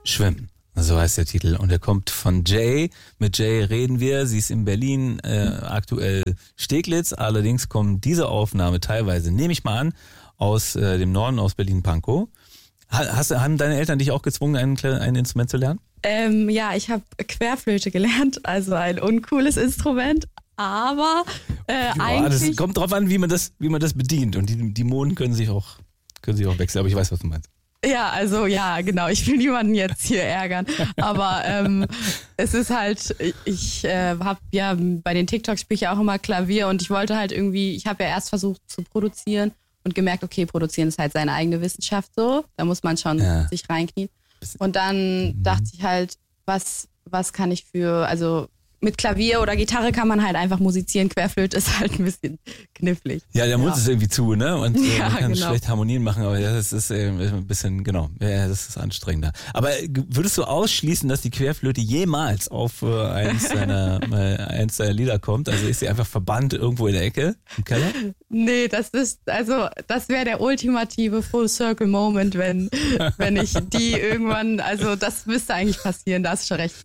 Schwimmen. So heißt der Titel. Und er kommt von Jay. Mit Jay reden wir. Sie ist in Berlin, aktuell Steglitz. Allerdings kommt diese Aufnahme teilweise, nehme ich mal an, aus dem Norden, aus Berlin-Pankow. Haben deine Eltern dich auch gezwungen, ein Instrument zu lernen? Ja, ich habe Querflöte gelernt, also ein uncooles Instrument. Aber eigentlich... Das kommt drauf an, wie man das bedient. Und die Moden können sich auch wechseln. Aber ich weiß, was du meinst. Ja, also ja, genau. Ich will niemanden jetzt hier ärgern. Aber es ist halt, ich habe ja bei den TikToks spiele ich ja auch immer Klavier und ich wollte halt irgendwie, ich habe ja erst versucht zu produzieren und gemerkt, okay, produzieren ist halt seine eigene Wissenschaft so. Da muss man schon sich reinknien. Und dann dachte ich halt, was kann ich also mit Klavier oder Gitarre kann man halt einfach musizieren. Querflöte ist halt ein bisschen knifflig. Ja, der Mund ist irgendwie zu, ne? Und man kann schlecht Harmonien machen, aber das ist ein bisschen, genau, das ist anstrengender. Aber würdest du ausschließen, dass die Querflöte jemals auf eins deiner Lieder kommt? Also ist sie einfach verbannt irgendwo in der Ecke im Keller? Nee, das wäre der ultimative Full-Circle-Moment, wenn ich die irgendwann, also das müsste eigentlich passieren, da hast du schon recht.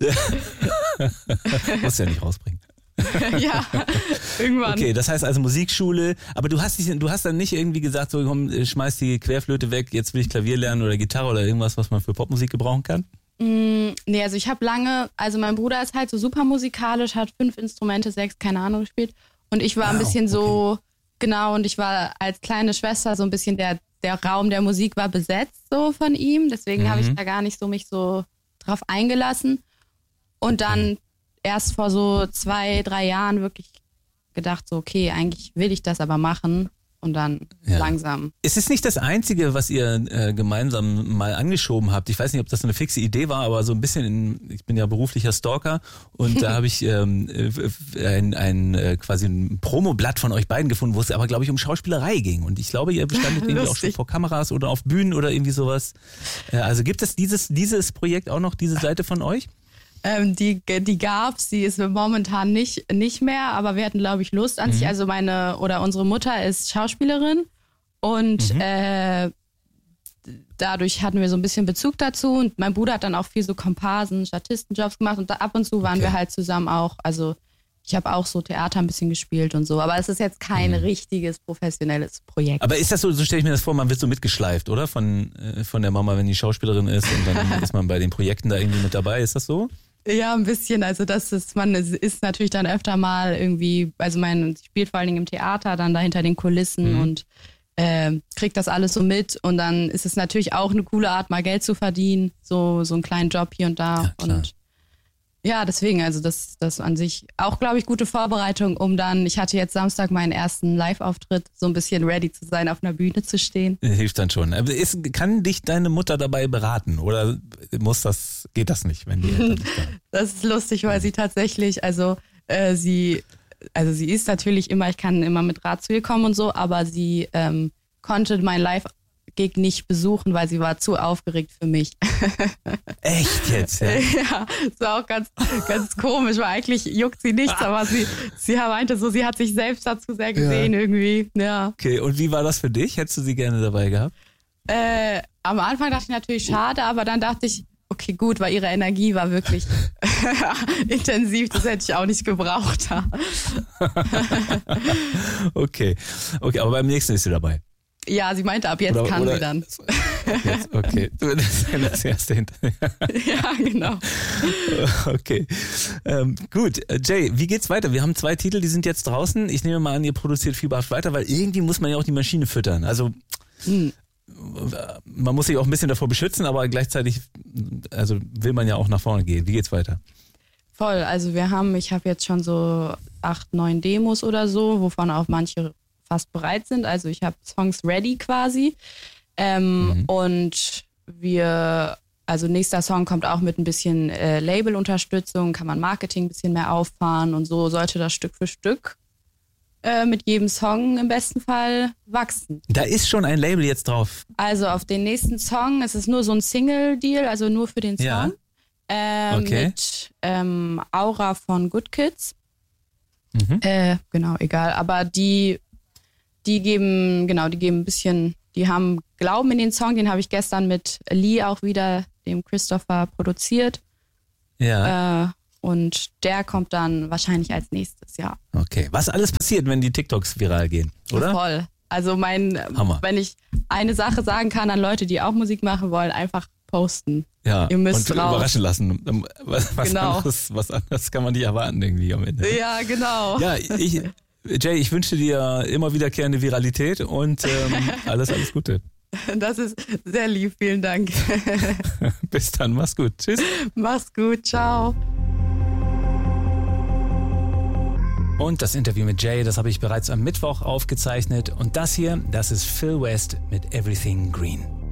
Musst du ja nicht rausbringen. Ja, irgendwann. Okay, das heißt also Musikschule, aber du hast dann nicht irgendwie gesagt, so komm, schmeiß die Querflöte weg, jetzt will ich Klavier lernen oder Gitarre oder irgendwas, was man für Popmusik gebrauchen kann? Nee, also ich habe mein Bruder ist halt so super musikalisch, hat 5 Instrumente, 6, keine Ahnung, gespielt. Und ich war ein bisschen so, genau, und ich war als kleine Schwester so ein bisschen der Raum der Musik war besetzt so von ihm, deswegen habe ich da gar nicht so mich so drauf eingelassen. Und dann erst vor so 2, 3 Jahren wirklich gedacht, so okay, eigentlich will ich das aber machen und dann langsam. Es ist nicht das Einzige, was ihr gemeinsam mal angeschoben habt. Ich weiß nicht, ob das eine fixe Idee war, aber so ein bisschen, ich bin ja beruflicher Stalker und da habe ich quasi ein Promoblatt von euch beiden gefunden, wo es aber, glaube ich, um Schauspielerei ging. Und ich glaube, ihr bestandet irgendwie auch schon vor Kameras oder auf Bühnen oder irgendwie sowas. Also gibt es dieses Projekt auch noch, diese Seite von euch? Die gab's, die ist momentan nicht mehr, aber wir hatten, glaube ich, Lust an sich. Also unsere Mutter ist Schauspielerin und dadurch hatten wir so ein bisschen Bezug dazu und mein Bruder hat dann auch viel so Komparsen, Statistenjobs gemacht und ab und zu waren wir halt zusammen auch, also ich habe auch so Theater ein bisschen gespielt und so, aber es ist jetzt kein richtiges professionelles Projekt. Aber ist das so stelle ich mir das vor, man wird so mitgeschleift, oder? Von der Mama, wenn die Schauspielerin ist und dann ist man bei den Projekten da irgendwie mit dabei, ist das so? Ja, ein bisschen. Also man ist natürlich dann öfter mal irgendwie, also man spielt vor allen Dingen im Theater, dann da hinter den Kulissen und kriegt das alles so mit und dann ist es natürlich auch eine coole Art, mal Geld zu verdienen, so einen kleinen Job hier und da. Ja, und ja, deswegen, also das an sich auch, glaube ich, gute Vorbereitung, ich hatte jetzt Samstag meinen ersten Live-Auftritt, so ein bisschen ready zu sein, auf einer Bühne zu stehen. Hilft dann schon. Kann dich deine Mutter dabei beraten oder geht das nicht, wenn die Eltern nicht da? Das ist lustig, weil sie tatsächlich, sie ist natürlich ich kann immer mit Rat zu ihr kommen und so, aber sie konnte mein Live-Gig nicht besuchen, weil sie war zu aufgeregt für mich. Echt jetzt? Ja, ja, das war auch ganz, ganz komisch, weil eigentlich juckt sie nichts, aber sie meinte so, sie hat sich selbst dazu sehr gesehen irgendwie. Ja. Okay, und wie war das für dich? Hättest du sie gerne dabei gehabt? Am Anfang dachte ich natürlich schade, aber dann dachte ich, okay, gut, weil ihre Energie war wirklich intensiv, das hätte ich auch nicht gebraucht. Okay, aber beim nächsten ist sie dabei. Ja, sie meinte, ab jetzt kann sie dann. Jetzt, okay, du bist das erste hinterher. Ja, genau. Okay, gut. Jay, wie geht's weiter? Wir haben 2 Titel, die sind jetzt draußen. Ich nehme mal an, ihr produziert fieberhaft weiter, weil irgendwie muss man ja auch die Maschine füttern. Also man muss sich auch ein bisschen davor beschützen, aber gleichzeitig will man ja auch nach vorne gehen. Wie geht's weiter? Voll, also ich habe jetzt schon so 8, 9 Demos oder so, wovon auch manche fast bereit sind. Also ich habe Songs ready quasi. Und nächster Song kommt auch mit ein bisschen Label-Unterstützung, kann man Marketing ein bisschen mehr auffahren und so sollte das Stück für Stück mit jedem Song im besten Fall wachsen. Da ist schon ein Label jetzt drauf. Also auf den nächsten Song, es ist nur so ein Single-Deal, also nur für den Song. Ja. Mit Aura von Good Kids. Genau, egal. Aber die geben ein bisschen, die haben Glauben in den Song, den habe ich gestern mit Lee auch wieder dem Christopher produziert. Ja. Und der kommt dann wahrscheinlich als nächstes, ja. Okay. Was alles passiert, wenn die TikToks viral gehen, oder? Voll. Also wenn ich eine Sache sagen kann an Leute, die auch Musik machen wollen, einfach posten. Ja, ihr müsst und raus. Überraschen lassen. Genau. Was anderes kann man nicht erwarten irgendwie am Ende. Ja, genau. Ja, Jay, ich wünsche dir immer wiederkehrende Viralität und alles Gute. Das ist sehr lieb, vielen Dank. Bis dann, mach's gut. Tschüss. Mach's gut, ciao. Und das Interview mit Jay, das habe ich bereits am Mittwoch aufgezeichnet. Und das hier, das ist Phil West mit Everything Green.